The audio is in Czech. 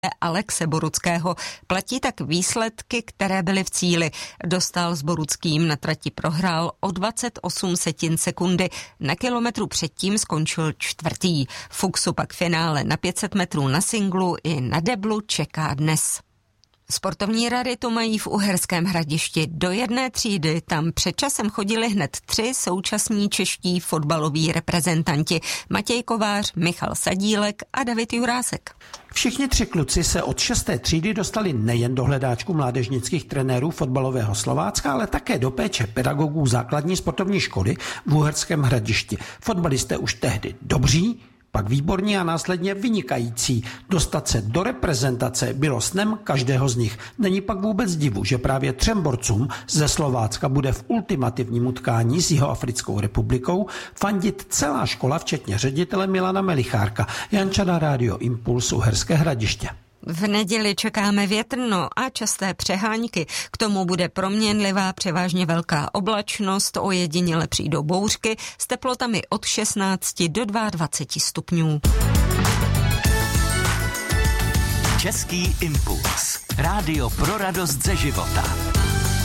Alexe Boruckého. Platí tak výsledky, které byly v cíli. Dostal s Boruckým na trati prohrál o 28 setin sekundy. Na kilometru předtím skončil čtvrtý. Fuchsu pak finále na 500 metrů na singlu i na deblu čeká dnes. Sportovní raritu mají v Uherském Hradišti. Do jedné třídy tam před časem chodili hned 3 současní čeští fotbaloví reprezentanti. Matěj Kovář, Michal Sadílek a David Jurásek. Všichni 3 kluci se od 6. třídy dostali nejen do hledáčku mládežnických trenérů fotbalového Slovácka, ale také do péče pedagogů základní sportovní školy v Uherském Hradišti. Fotbalisté už tehdy dobří, pak výborní a následně vynikající. Dostat se do reprezentace bylo snem každého z nich. Není pak vůbec divu, že právě 3 borcům ze Slovácka bude v ultimativním utkání s Jihoafrickou republikou fandit celá škola, včetně ředitele Milana Melichárka. Janča, Rádio Impuls, Uherské Hradiště. V neděli čekáme větrno a časté přehánky. K tomu bude proměnlivá, převážně velká oblačnost, ojediněle přijdou bouřky s teplotami od 16 do 22 stupňů. Český impuls. Rádio pro radost ze života.